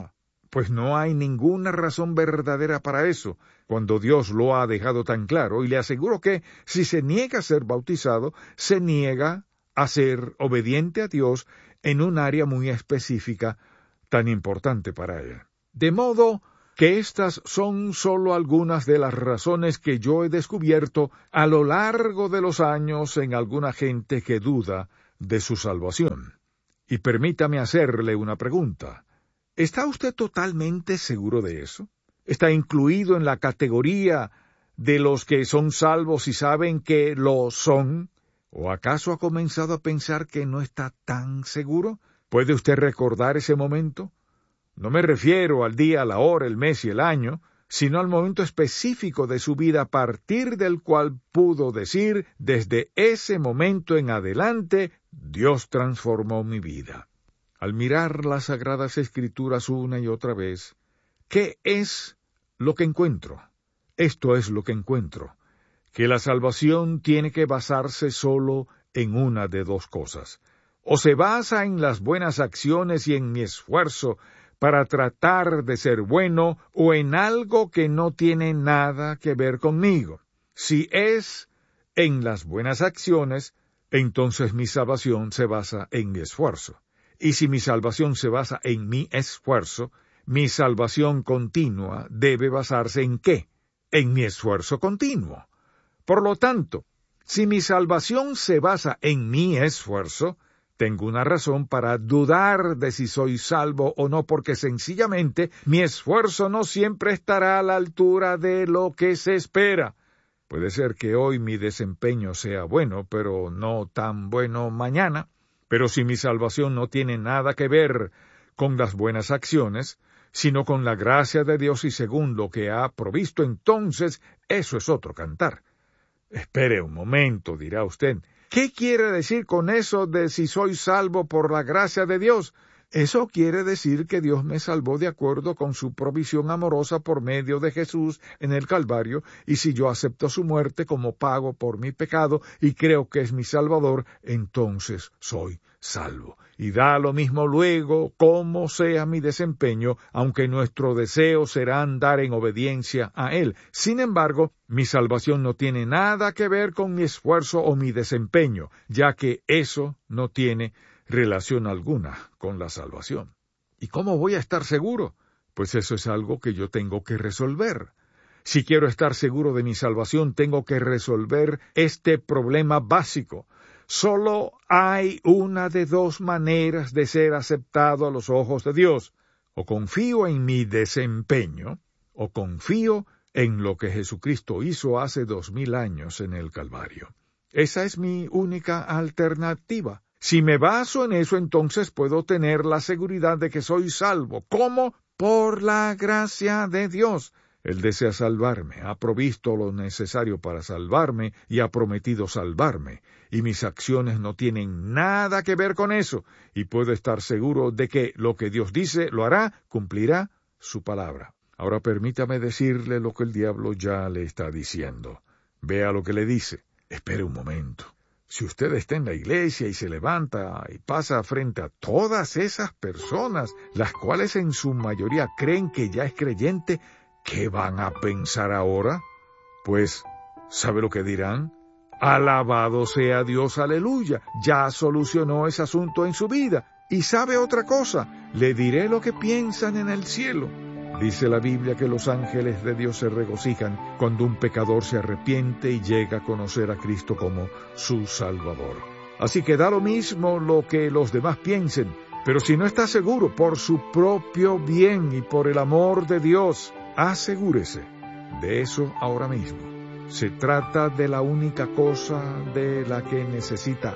pues no hay ninguna razón verdadera para eso, cuando Dios lo ha dejado tan claro, y le aseguro que si se niega a ser bautizado, se niega a ser obediente a Dios en un área muy específica, tan importante para él. De modo que estas son solo algunas de las razones que yo he descubierto a lo largo de los años en alguna gente que duda de su salvación. Y permítame hacerle una pregunta. ¿Está usted totalmente seguro de eso? ¿Está incluido en la categoría de los que son salvos y saben que lo son? ¿O acaso ha comenzado a pensar que no está tan seguro? ¿Puede usted recordar ese momento? No me refiero al día, la hora, el mes y el año, sino al momento específico de su vida a partir del cual pudo decir, desde ese momento en adelante, Dios transformó mi vida. Al mirar las Sagradas Escrituras una y otra vez, ¿qué es lo que encuentro? Esto es lo que encuentro, que la salvación tiene que basarse solo en una de dos cosas. O se basa en las buenas acciones y en mi esfuerzo para tratar de ser bueno, o en algo que no tiene nada que ver conmigo. Si es en las buenas acciones, entonces mi salvación se basa en mi esfuerzo. Y si mi salvación se basa en mi esfuerzo, mi salvación continua debe basarse ¿en qué? En mi esfuerzo continuo. Por lo tanto, si mi salvación se basa en mi esfuerzo, tengo una razón para dudar de si soy salvo o no, porque sencillamente mi esfuerzo no siempre estará a la altura de lo que se espera. Puede ser que hoy mi desempeño sea bueno, pero no tan bueno mañana. Pero si mi salvación no tiene nada que ver con las buenas acciones, sino con la gracia de Dios y según lo que ha provisto, entonces eso es otro cantar. Espere un momento, dirá usted. ¿Qué quiere decir con eso de si soy salvo por la gracia de Dios? Eso quiere decir que Dios me salvó de acuerdo con su provisión amorosa por medio de Jesús en el Calvario, y si yo acepto su muerte como pago por mi pecado y creo que es mi Salvador, entonces soy salvo. Y da lo mismo luego cómo sea mi desempeño, aunque nuestro deseo será andar en obediencia a Él. Sin embargo, mi salvación no tiene nada que ver con mi esfuerzo o mi desempeño, ya que eso no tiene relación alguna con la salvación. ¿Y cómo voy a estar seguro? Pues eso es algo que yo tengo que resolver. Si quiero estar seguro de mi salvación, tengo que resolver este problema básico. Solo hay una de dos maneras de ser aceptado a los ojos de Dios. O confío en mi desempeño, o confío en lo que Jesucristo hizo hace 2000 años en el Calvario. Esa es mi única alternativa. Si me baso en eso, entonces puedo tener la seguridad de que soy salvo. ¿Cómo? Por la gracia de Dios. Él desea salvarme, ha provisto lo necesario para salvarme y ha prometido salvarme. Y mis acciones no tienen nada que ver con eso. Y puedo estar seguro de que lo que Dios dice lo hará, cumplirá su palabra. Ahora permítame decirle lo que el diablo ya le está diciendo. Vea lo que le dice. Espere un momento. Si usted está en la iglesia y se levanta y pasa frente a todas esas personas, las cuales en su mayoría creen que ya es creyente, ¿qué van a pensar ahora? Pues, ¿sabe lo que dirán? Alabado sea Dios, aleluya, ya solucionó ese asunto en su vida. Y sabe otra cosa, le diré lo que piensan en el cielo. Dice la Biblia que los ángeles de Dios se regocijan cuando un pecador se arrepiente y llega a conocer a Cristo como su Salvador. Así que da lo mismo lo que los demás piensen, pero si no está seguro por su propio bien y por el amor de Dios, asegúrese de eso ahora mismo. Se trata de la única cosa de la que necesita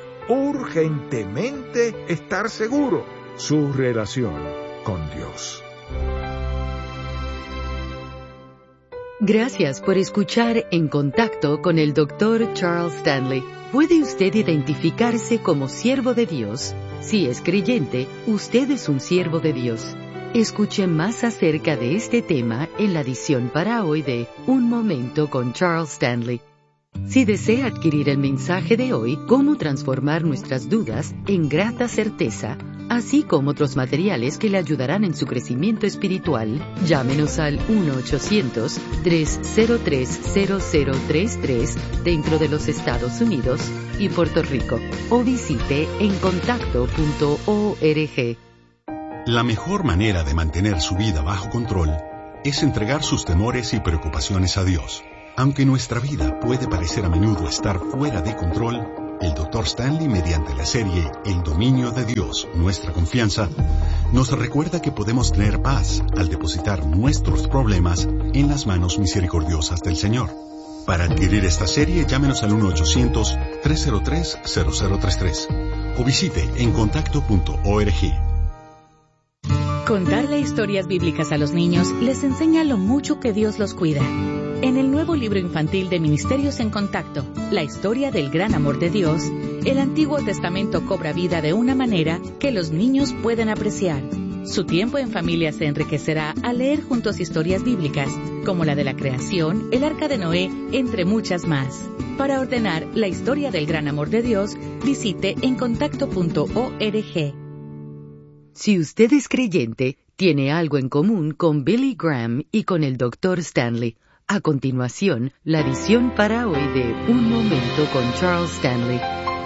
urgentemente estar seguro, su relación con Dios. Gracias por escuchar En Contacto con el Dr. Charles Stanley. ¿Puede usted identificarse como siervo de Dios? Si es creyente, usted es un siervo de Dios. Escuche más acerca de este tema en la edición para hoy de Un Momento con Charles Stanley. Si desea adquirir el mensaje de hoy, Cómo transformar nuestras dudas en grata certeza, así como otros materiales que le ayudarán en su crecimiento espiritual. Llámenos al 1-800-303-0033 dentro de los Estados Unidos y Puerto Rico, o visite encontacto.org. La mejor manera de mantener su vida bajo control es entregar sus temores y preocupaciones a Dios. Aunque nuestra vida puede parecer a menudo estar fuera de control, el Dr. Stanley, mediante la serie El dominio de Dios, nuestra confianza, nos recuerda que podemos tener paz al depositar nuestros problemas en las manos misericordiosas del Señor. Para adquirir esta serie, llámenos al 1-800-303-0033 o visite encontacto.org. Contarle historias bíblicas a los niños les enseña lo mucho que Dios los cuida. En el nuevo libro infantil de Ministerios en Contacto, La historia del gran amor de Dios, el Antiguo Testamento cobra vida de una manera que los niños pueden apreciar. Su tiempo en familia se enriquecerá al leer juntos historias bíblicas, como la de la creación, el arca de Noé, entre muchas más. Para ordenar La historia del gran amor de Dios, visite encontacto.org. Si usted es creyente, tiene algo en común con Billy Graham y con el Dr. Stanley. A continuación, la edición para hoy de Un Momento con Charles Stanley.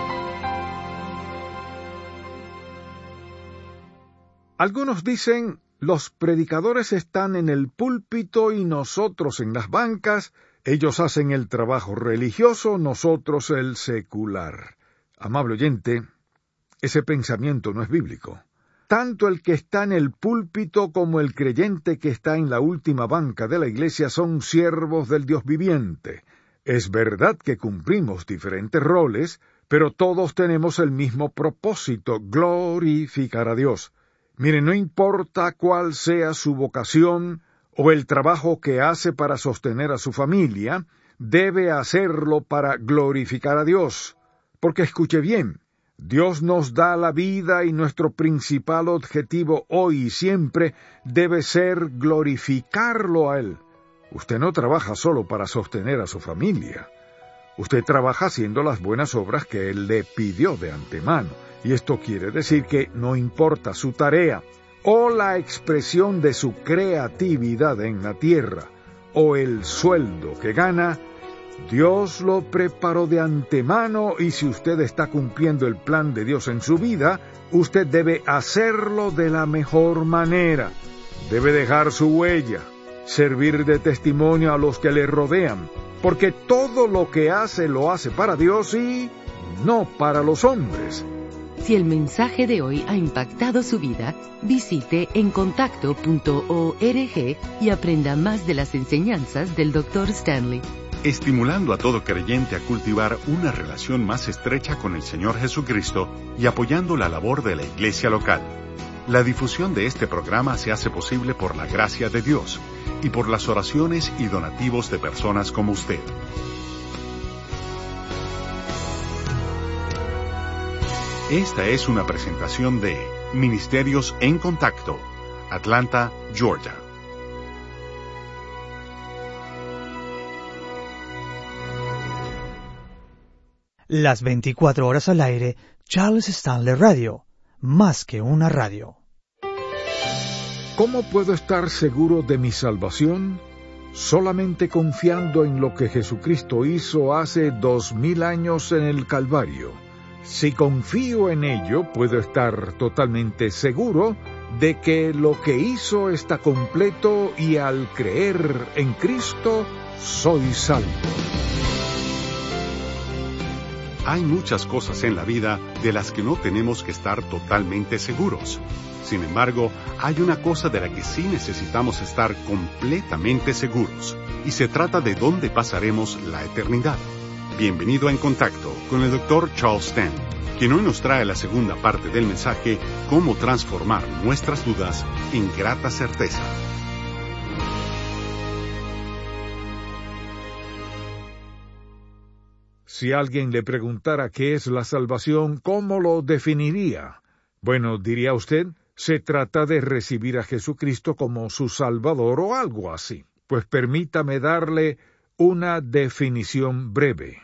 Algunos dicen, los predicadores están en el púlpito y nosotros en las bancas, ellos hacen el trabajo religioso, nosotros el secular. Amable oyente, ese pensamiento no es bíblico. Tanto el que está en el púlpito como el creyente que está en la última banca de la iglesia son siervos del Dios viviente. Es verdad que cumplimos diferentes roles, pero todos tenemos el mismo propósito, glorificar a Dios. Mire, no importa cuál sea su vocación o el trabajo que hace para sostener a su familia, debe hacerlo para glorificar a Dios. Porque escuche bien, Dios nos da la vida y nuestro principal objetivo hoy y siempre debe ser glorificarlo a Él. Usted no trabaja solo para sostener a su familia. Usted trabaja haciendo las buenas obras que Él le pidió de antemano. Y esto quiere decir que no importa su tarea, o la expresión de su creatividad en la tierra, o el sueldo que gana, Dios lo preparó de antemano y si usted está cumpliendo el plan de Dios en su vida, usted debe hacerlo de la mejor manera. Debe dejar su huella, servir de testimonio a los que le rodean, porque todo lo que hace lo hace para Dios y no para los hombres. Si el mensaje de hoy ha impactado su vida, visite encontacto.org y aprenda más de las enseñanzas del Dr. Stanley. Estimulando a todo creyente a cultivar una relación más estrecha con el Señor Jesucristo y apoyando la labor de la iglesia local. La difusión de este programa se hace posible por la gracia de Dios y por las oraciones y donativos de personas como usted. Esta es una presentación de Ministerios en Contacto, Atlanta, Georgia. Las 24 horas al aire, Charles Stanley Radio, más que una radio. ¿Cómo puedo estar seguro de mi salvación? Solamente confiando en lo que Jesucristo hizo hace 2000 años en el Calvario. Si confío en ello, puedo estar totalmente seguro de que lo que hizo está completo y al creer en Cristo, soy salvo. Hay muchas cosas en la vida de las que no tenemos que estar totalmente seguros. Sin embargo, hay una cosa de la que sí necesitamos estar completamente seguros, y se trata de dónde pasaremos la eternidad. Bienvenido a En Contacto con el Dr. Charles Stanley, quien hoy nos trae la segunda parte del mensaje, Cómo transformar nuestras dudas en grata certeza. Si alguien le preguntara qué es la salvación, ¿cómo lo definiría? Bueno, diría usted, se trata de recibir a Jesucristo como su Salvador o algo así. Pues permítame darle una definición breve.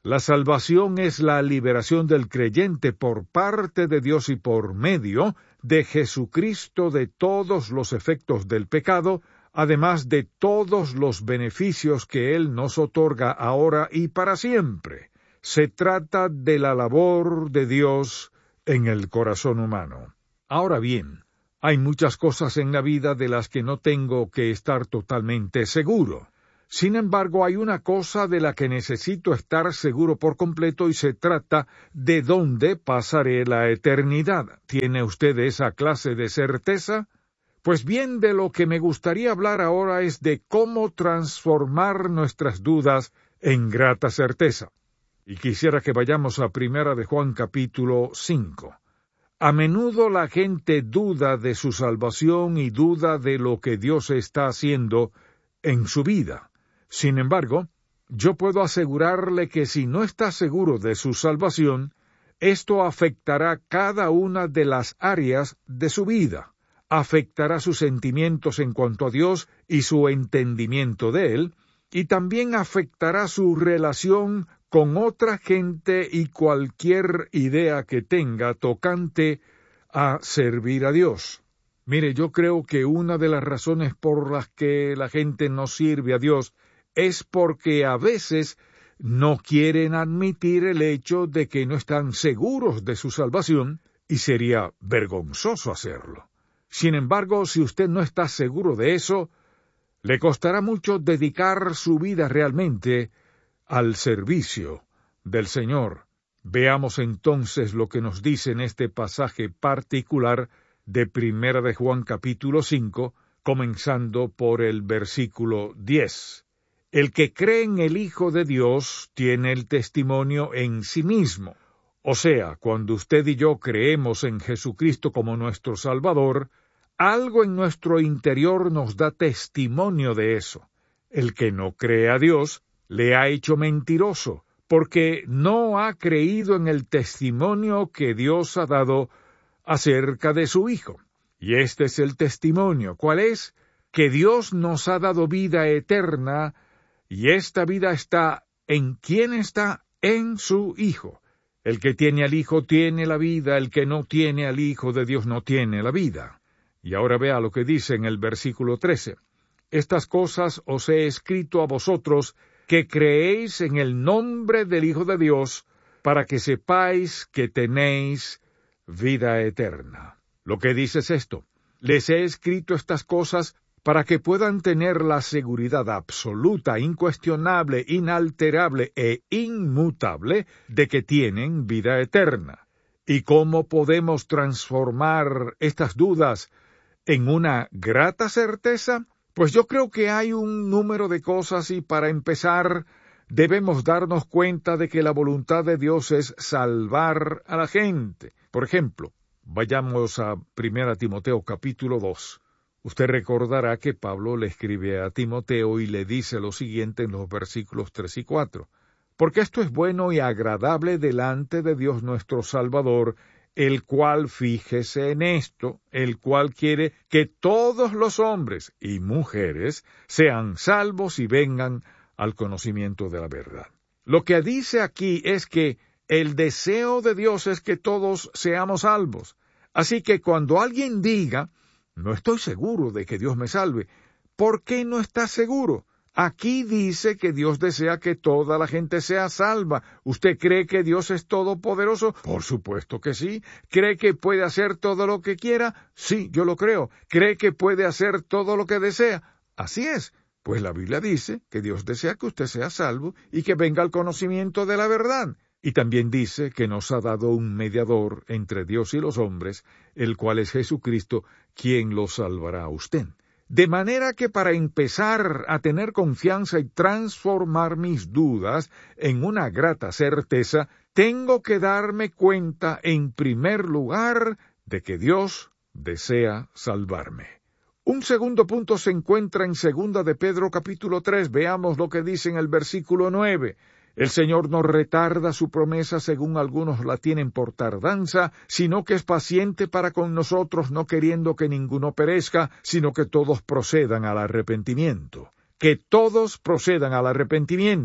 La salvación es la liberación del creyente por parte de Dios y por medio de Jesucristo de todos los efectos del pecado, además de todos los beneficios que Él nos otorga ahora y para siempre. Se trata de la labor de Dios en el corazón humano. Ahora bien, hay muchas cosas en la vida de las que no tengo que estar totalmente seguro. Sin embargo, hay una cosa de la que necesito estar seguro por completo y se trata de dónde pasaré la eternidad. ¿Tiene usted esa clase de certeza? Pues bien, de lo que me gustaría hablar ahora es de cómo transformar nuestras dudas en grata certeza. Y quisiera que vayamos a 1 de Juan capítulo 5. A menudo la gente duda de su salvación y duda de lo que Dios está haciendo en su vida. Sin embargo, yo puedo asegurarle que si no está seguro de su salvación, esto afectará cada una de las áreas de su vida. Afectará sus sentimientos en cuanto a Dios y su entendimiento de Él, y también afectará su relación con otra gente y cualquier idea que tenga tocante a servir a Dios. Mire, yo creo que una de las razones por las que la gente no sirve a Dios es porque a veces no quieren admitir el hecho de que no están seguros de su salvación, y sería vergonzoso hacerlo. Sin embargo, si usted no está seguro de eso, le costará mucho dedicar su vida realmente al servicio del Señor. Veamos entonces lo que nos dice en este pasaje particular de 1 de Juan capítulo 5, comenzando por el versículo 10. El que cree en el Hijo de Dios tiene el testimonio en sí mismo. O sea, cuando usted y yo creemos en Jesucristo como nuestro Salvador, algo en nuestro interior nos da testimonio de eso. El que no cree a Dios le ha hecho mentiroso, porque no ha creído en el testimonio que Dios ha dado acerca de su Hijo. Y este es el testimonio. ¿Cuál es? Que Dios nos ha dado vida eterna, y esta vida está ¿en quién está? En su Hijo. El que tiene al Hijo tiene la vida, el que no tiene al Hijo de Dios no tiene la vida. Y ahora vea lo que dice en el versículo 13. Estas cosas os he escrito a vosotros que creéis en el nombre del Hijo de Dios, para que sepáis que tenéis vida eterna. Lo que dice es esto: les he escrito estas cosas para que puedan tener la seguridad absoluta, incuestionable, inalterable e inmutable de que tienen vida eterna. ¿Y cómo podemos transformar estas dudas en una grata certeza? Pues yo creo que hay un número de cosas y para empezar debemos darnos cuenta de que la voluntad de Dios es salvar a la gente. Por ejemplo, vayamos a 1 Timoteo capítulo 2. Usted recordará que Pablo le escribe a Timoteo y le dice lo siguiente en los versículos 3 y 4. Porque esto es bueno y agradable delante de Dios nuestro Salvador, el cual, fíjese en esto, el cual quiere que todos los hombres y mujeres sean salvos y vengan al conocimiento de la verdad. Lo que dice aquí es que el deseo de Dios es que todos seamos salvos. Así que cuando alguien diga, no estoy seguro de que Dios me salve, ¿por qué no está seguro? Aquí dice que Dios desea que toda la gente sea salva. ¿Usted cree que Dios es todopoderoso? Por supuesto que sí. ¿Cree que puede hacer todo lo que quiera? Sí, yo lo creo. ¿Cree que puede hacer todo lo que desea? Así es. Pues la Biblia dice que Dios desea que usted sea salvo y que venga al conocimiento de la verdad. Y también dice que nos ha dado un mediador entre Dios y los hombres, el cual es Jesucristo, quien lo salvará a usted. De manera que para empezar a tener confianza y transformar mis dudas en una grata certeza, tengo que darme cuenta, en primer lugar, de que Dios desea salvarme. Un segundo punto se encuentra en 2 de Pedro capítulo 3. Veamos lo que dice en el versículo 9. El Señor no retarda su promesa, según algunos la tienen por tardanza, sino que es paciente para con nosotros, no queriendo que ninguno perezca, sino que todos procedan al arrepentimiento. Que todos procedan al arrepentimiento.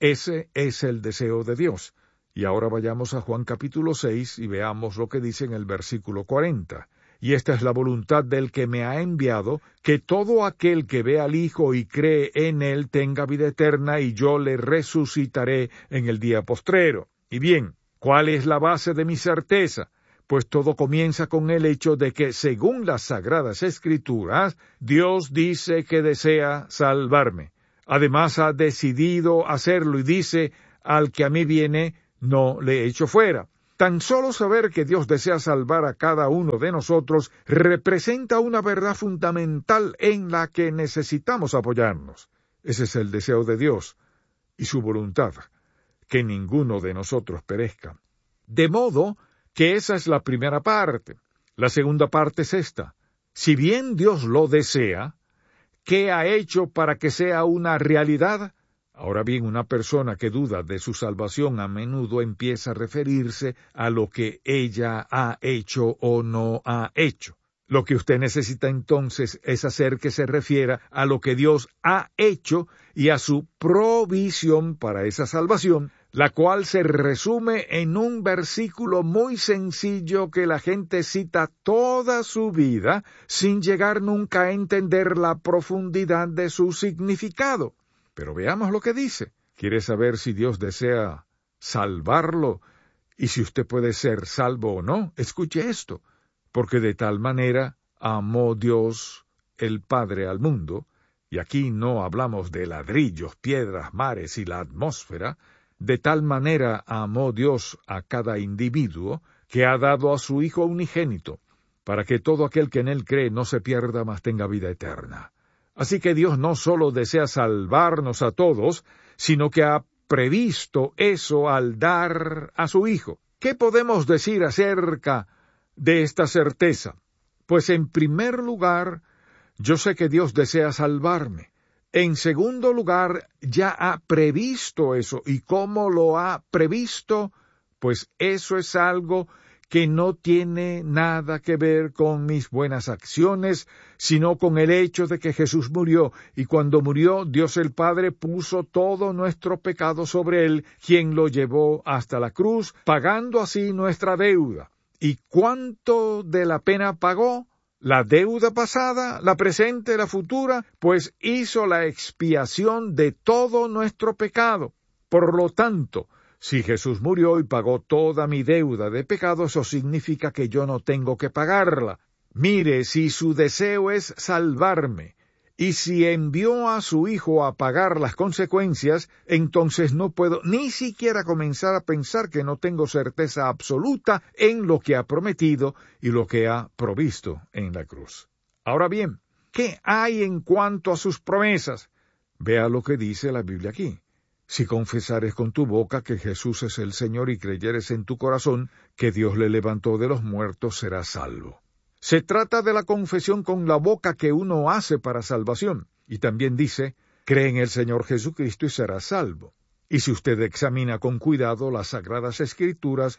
Ese es el deseo de Dios. Y ahora vayamos a Juan capítulo 6 y veamos lo que dice en el versículo 40. Y esta es la voluntad del que me ha enviado, que todo aquel que ve al Hijo y cree en él tenga vida eterna, y yo le resucitaré en el día postrero. Y bien, ¿cuál es la base de mi certeza? Pues todo comienza con el hecho de que, según las Sagradas Escrituras, Dios dice que desea salvarme. Además ha decidido hacerlo y dice, al que a mí viene, no le echo fuera. Tan solo saber que Dios desea salvar a cada uno de nosotros representa una verdad fundamental en la que necesitamos apoyarnos. Ese es el deseo de Dios y su voluntad, que ninguno de nosotros perezca. De modo que esa es la primera parte. La segunda parte es esta. Si bien Dios lo desea, ¿qué ha hecho para que sea una realidad? Ahora bien, una persona que duda de su salvación a menudo empieza a referirse a lo que ella ha hecho o no ha hecho. Lo que usted necesita entonces es hacer que se refiera a lo que Dios ha hecho y a su provisión para esa salvación, la cual se resume en un versículo muy sencillo que la gente cita toda su vida sin llegar nunca a entender la profundidad de su significado. Pero veamos lo que dice. ¿Quiere saber si Dios desea salvarlo y si usted puede ser salvo o no? Escuche esto. Porque de tal manera amó Dios el Padre al mundo, y aquí no hablamos de ladrillos, piedras, mares y la atmósfera, de tal manera amó Dios a cada individuo, que ha dado a su Hijo unigénito, para que todo aquel que en él cree no se pierda, mas tenga vida eterna. Así que Dios no solo desea salvarnos a todos, sino que ha previsto eso al dar a su Hijo. ¿Qué podemos decir acerca de esta certeza? Pues en primer lugar, yo sé que Dios desea salvarme. En segundo lugar, ya ha previsto eso. ¿Y cómo lo ha previsto? Pues eso es algo que no tiene nada que ver con mis buenas acciones, sino con el hecho de que Jesús murió, y cuando murió, Dios el Padre puso todo nuestro pecado sobre él, quien lo llevó hasta la cruz, pagando así nuestra deuda. ¿Y cuánto de la pena pagó? La deuda pasada, la presente, la futura, pues hizo la expiación de todo nuestro pecado. Por lo tanto, si Jesús murió y pagó toda mi deuda de pecado, eso significa que yo no tengo que pagarla. Mire, si su deseo es salvarme, y si envió a su Hijo a pagar las consecuencias, entonces no puedo ni siquiera comenzar a pensar que no tengo certeza absoluta en lo que ha prometido y lo que ha provisto en la cruz. Ahora bien, ¿qué hay en cuanto a sus promesas? Vea lo que dice la Biblia aquí. Si confesares con tu boca que Jesús es el Señor y creyeres en tu corazón que Dios le levantó de los muertos, serás salvo. Se trata de la confesión con la boca que uno hace para salvación. Y también dice, cree en el Señor Jesucristo y serás salvo. Y si usted examina con cuidado las Sagradas Escrituras,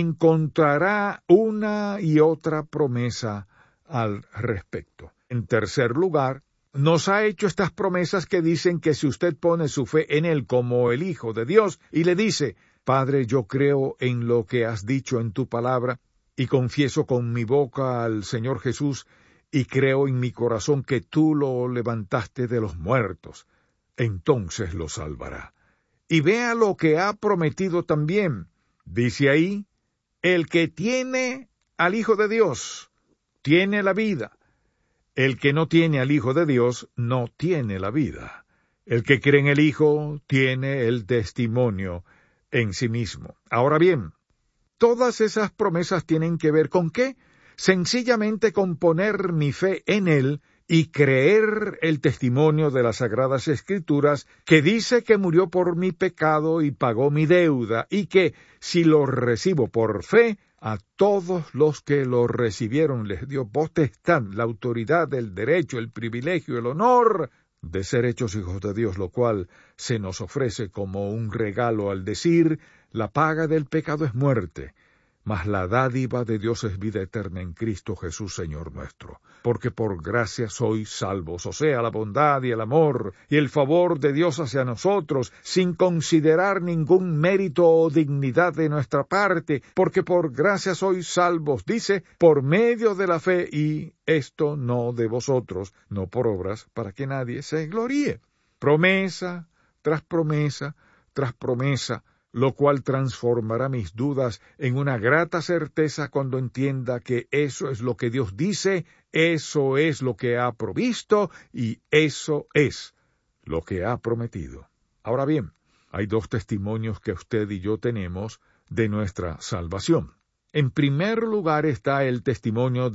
encontrará una y otra promesa al respecto. En tercer lugar, nos ha hecho estas promesas que dicen que si usted pone su fe en Él como el Hijo de Dios y le dice, Padre, yo creo en lo que has dicho en tu palabra y confieso con mi boca al Señor Jesús y creo en mi corazón que tú lo levantaste de los muertos, entonces lo salvará. Y vea lo que ha prometido también. Dice ahí, el que tiene al Hijo de Dios, tiene la vida. El que no tiene al Hijo de Dios, no tiene la vida. El que cree en el Hijo, tiene el testimonio en sí mismo. Ahora bien, todas esas promesas tienen que ver ¿con qué? Sencillamente con poner mi fe en Él y creer el testimonio de las Sagradas Escrituras que dice que murió por mi pecado y pagó mi deuda y que, si lo recibo por fe, a todos los que lo recibieron les dio potestad, la autoridad, el derecho, el privilegio, el honor de ser hechos hijos de Dios, lo cual se nos ofrece como un regalo al decir, la paga del pecado es muerte, Mas la dádiva de Dios es vida eterna en Cristo Jesús, Señor nuestro. Porque por gracia sois salvos, o sea, la bondad y el amor y el favor de Dios hacia nosotros, sin considerar ningún mérito o dignidad de nuestra parte, porque por gracia sois salvos, dice, por medio de la fe, y esto no de vosotros, no por obras, para que nadie se gloríe. Promesa tras promesa tras promesa, lo cual transformará mis dudas en una grata certeza cuando entienda que eso es lo que Dios dice, eso es lo que ha provisto y eso es lo que ha prometido. Ahora bien, hay dos testimonios que usted y yo tenemos de nuestra salvación. En primer lugar está el testimonio